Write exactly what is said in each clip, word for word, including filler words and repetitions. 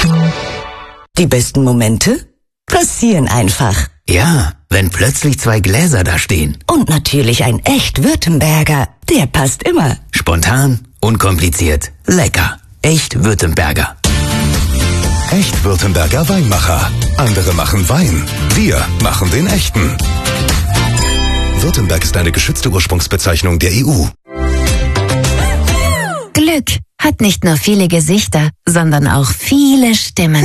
Die besten Momente passieren einfach. Ja, wenn plötzlich zwei Gläser da stehen. Und natürlich ein echt Württemberger. Der passt immer. Spontan, unkompliziert, lecker. Echt Württemberger. Echt Württemberger Weinmacher. Andere machen Wein. Wir machen den echten. Württemberg ist eine geschützte Ursprungsbezeichnung der E U. Glück hat nicht nur viele Gesichter, sondern auch viele Stimmen.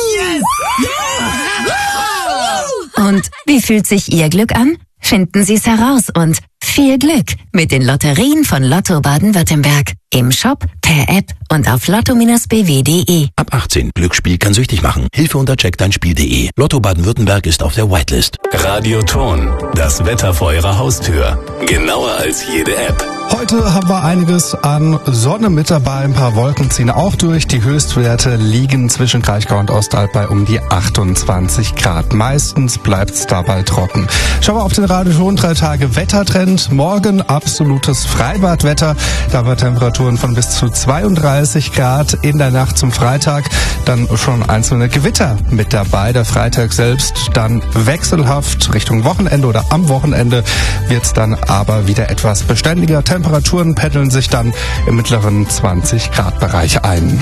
Und wie fühlt sich Ihr Glück an? Finden Sie es heraus und viel Glück mit den Lotterien von Lotto Baden-Württemberg. Im Shop, per App und auf lotto Bindestrich b w punkt de. Ab achtzehn. Glücksspiel kann süchtig machen. Hilfe unter check dein spiel punkt de. Lotto Baden-Württemberg ist auf der Whitelist. Radioton. Das Wetter vor Ihrer Haustür. Genauer als jede App. Heute haben wir einiges an Sonne mit dabei. Ein paar Wolken ziehen auch durch. Die Höchstwerte liegen zwischen Kraichgau und Ostalb bei um die achtundzwanzig Grad. Meistens bleibt's dabei trocken. Schauen wir auf den Radioton drei Tage Wettertrend. Morgen absolutes Freibadwetter. Da haben wir Temperaturen von bis zu zweiunddreißig Grad. In der Nacht zum Freitag dann schon einzelne Gewitter mit dabei. Der Freitag selbst dann wechselhaft Richtung Wochenende oder am Wochenende wird's dann aber wieder etwas beständiger. Temperaturen pendeln sich dann im mittleren zwanzig Grad Bereich ein.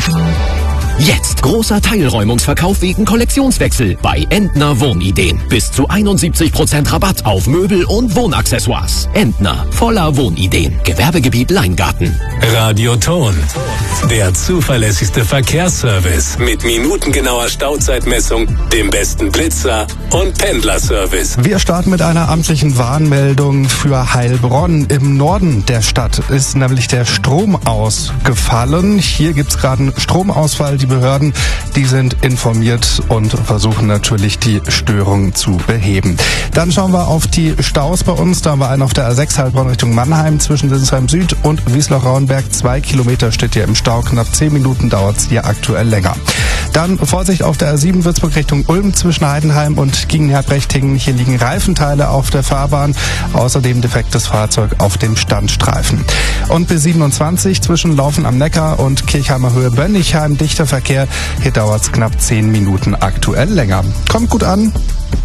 Jetzt großer Teilräumungsverkauf wegen Kollektionswechsel bei Entner Wohnideen. Bis zu einundsiebzig Prozent Rabatt auf Möbel und Wohnaccessoires. Entner, voller Wohnideen. Gewerbegebiet Leingarten. Radioton. Der zuverlässigste Verkehrsservice mit minutengenauer Stauzeitmessung, dem besten Blitzer und Pendlerservice. Wir starten mit einer amtlichen Warnmeldung für Heilbronn. Im Norden der Stadt ist nämlich der Strom ausgefallen. Hier gibt's gerade einen Stromausfall. Die Behörden, die sind informiert und versuchen natürlich die Störung zu beheben. Dann schauen wir auf die Staus bei uns. Da haben wir einen auf der A sechs Heilbronn Richtung Mannheim zwischen Sinsheim Süd und Wiesloch-Rauenberg. Zwei Kilometer steht hier im Stau. Knapp zehn Minuten dauert es hier aktuell länger. Dann Vorsicht auf der A sieben Würzburg Richtung Ulm zwischen Heidenheim und Giegenherb-Rechtingen. Hier liegen Reifenteile auf der Fahrbahn. Außerdem defektes Fahrzeug auf dem Standstreifen. Und B siebenundzwanzig zwischen Laufen am Neckar und Kirchheimer Höhe Bönnichheim dichter Verkehr. Hier dauert es knapp zehn Minuten aktuell länger. Kommt gut an.